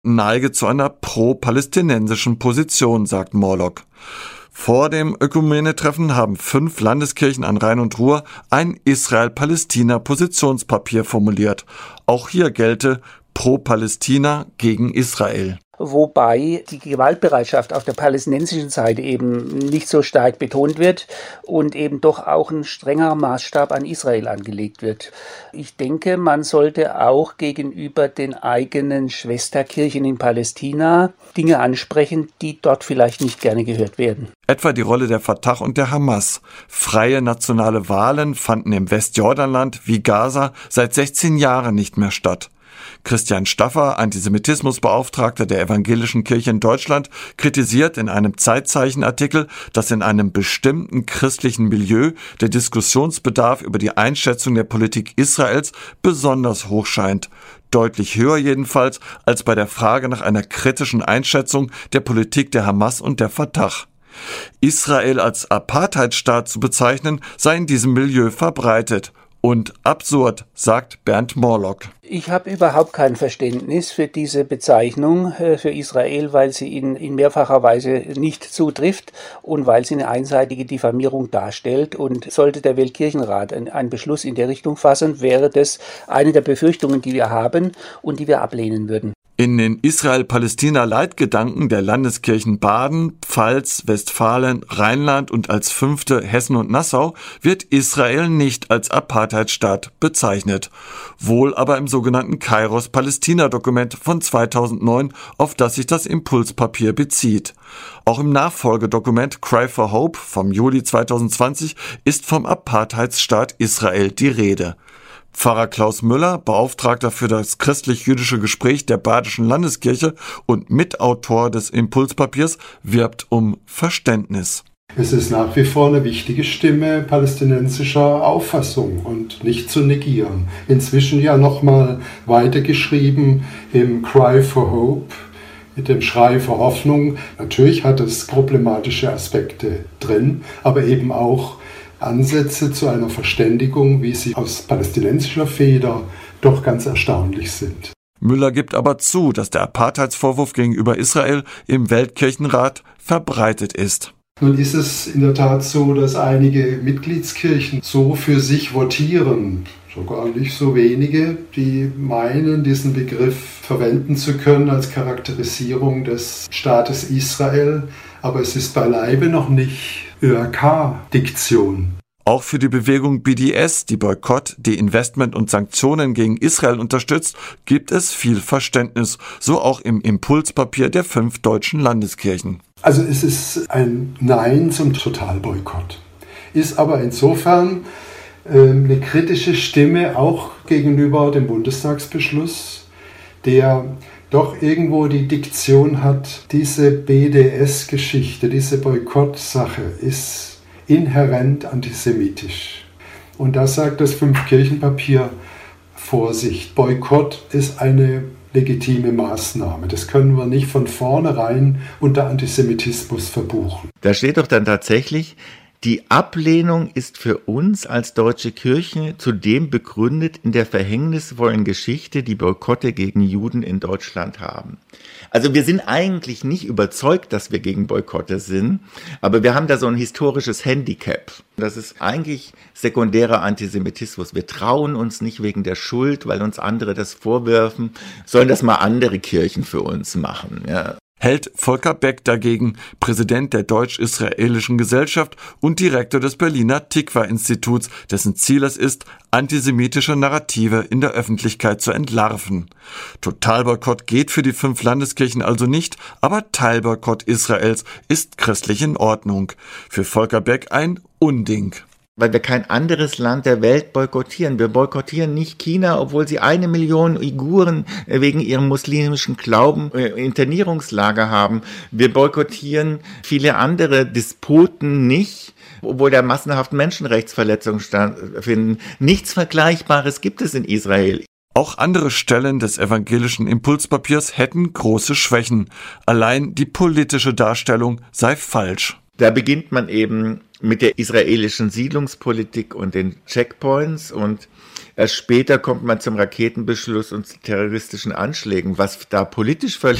neige zu einer pro-palästinensischen Position, sagt Morlock. Vor dem Ökumene-Treffen haben 5 Landeskirchen an Rhein und Ruhr ein Israel-Palästina-Positionspapier formuliert. Auch hier gelte pro-Palästina gegen Israel. Wobei die Gewaltbereitschaft auf der palästinensischen Seite eben nicht so stark betont wird und eben doch auch ein strenger Maßstab an Israel angelegt wird. Ich denke, man sollte auch gegenüber den eigenen Schwesterkirchen in Palästina Dinge ansprechen, die dort vielleicht nicht gerne gehört werden. Etwa die Rolle der Fatah und der Hamas. Freie nationale Wahlen fanden im Westjordanland wie Gaza seit 16 Jahren nicht mehr statt. Christian Staffer, Antisemitismusbeauftragter der Evangelischen Kirche in Deutschland, kritisiert in einem Zeitzeichen-Artikel, dass in einem bestimmten christlichen Milieu der Diskussionsbedarf über die Einschätzung der Politik Israels besonders hoch scheint. Deutlich höher jedenfalls als bei der Frage nach einer kritischen Einschätzung der Politik der Hamas und der Fatah. Israel als Apartheidstaat zu bezeichnen, sei in diesem Milieu verbreitet. Und absurd, sagt Bernd Morlock. Ich habe überhaupt kein Verständnis für diese Bezeichnung für Israel, weil sie in mehrfacher Weise nicht zutrifft und weil sie eine einseitige Diffamierung darstellt. Und sollte der Weltkirchenrat einen Beschluss in der Richtung fassen, wäre das eine der Befürchtungen, die wir haben und die wir ablehnen würden. In den Israel-Palästina-Leitgedanken der Landeskirchen Baden, Pfalz, Westfalen, Rheinland und als 5. Hessen und Nassau wird Israel nicht als Apartheidstaat bezeichnet. Wohl aber im sogenannten Kairos-Palästina-Dokument von 2009, auf das sich das Impulspapier bezieht. Auch im Nachfolgedokument Cry for Hope vom Juli 2020 ist vom Apartheidsstaat Israel die Rede. Pfarrer Klaus Müller, Beauftragter für das christlich-jüdische Gespräch der Badischen Landeskirche und Mitautor des Impulspapiers, wirbt um Verständnis. Es ist nach wie vor eine wichtige Stimme palästinensischer Auffassung und nicht zu negieren. Inzwischen ja nochmal weitergeschrieben im Cry for Hope, mit dem Schrei für Hoffnung. Natürlich hat es problematische Aspekte drin, aber eben auch Ansätze zu einer Verständigung, wie sie aus palästinensischer Feder doch ganz erstaunlich sind. Müller gibt aber zu, dass der Apartheidsvorwurf gegenüber Israel im Weltkirchenrat verbreitet ist. Nun ist es in der Tat so, dass einige Mitgliedskirchen so für sich votieren, sogar nicht so wenige, die meinen, diesen Begriff verwenden zu können als Charakterisierung des Staates Israel, aber es ist beileibe noch nicht ÖRK-Diktion. Auch für die Bewegung BDS, die Boykott, Deinvestment und Sanktionen gegen Israel unterstützt, gibt es viel Verständnis, so auch im Impulspapier der 5 deutschen Landeskirchen. Also es ist ein Nein zum Totalboykott, ist aber insofern eine kritische Stimme auch gegenüber dem Bundestagsbeschluss, der doch irgendwo die Diktion hat, diese BDS-Geschichte, diese Boykott-Sache ist inhärent antisemitisch. Und da sagt das 5-Kirchenpapier, Vorsicht, Boykott ist eine legitime Maßnahme. Das können wir nicht von vornherein unter Antisemitismus verbuchen. Da steht doch dann tatsächlich, die Ablehnung ist für uns als deutsche Kirche zudem begründet in der verhängnisvollen Geschichte, die Boykotte gegen Juden in Deutschland haben. Also wir sind eigentlich nicht überzeugt, dass wir gegen Boykotte sind, aber wir haben da so ein historisches Handicap. Das ist eigentlich sekundärer Antisemitismus. Wir trauen uns nicht wegen der Schuld, weil uns andere das vorwerfen, sollen das mal andere Kirchen für uns machen, ja. Hält Volker Beck dagegen, Präsident der Deutsch-Israelischen Gesellschaft und Direktor des Berliner Tikva-Instituts, dessen Ziel es ist, antisemitische Narrative in der Öffentlichkeit zu entlarven. Totalboykott geht für die 5 Landeskirchen also nicht, aber Teilboykott Israels ist christlich in Ordnung. Für Volker Beck ein Unding. Weil wir kein anderes Land der Welt boykottieren. Wir boykottieren nicht China, obwohl sie 1 Million Uiguren wegen ihrem muslimischen Glauben Internierungslager haben. Wir boykottieren viele andere Despoten nicht, obwohl da massenhaft Menschenrechtsverletzungen stattfinden. Nichts Vergleichbares gibt es in Israel. Auch andere Stellen des evangelischen Impulspapiers hätten große Schwächen. Allein die politische Darstellung sei falsch. Da beginnt man eben mit der israelischen Siedlungspolitik und den Checkpoints und Erst später kommt man zum Raketenbeschuss und zu terroristischen Anschlägen. Was da politisch völlig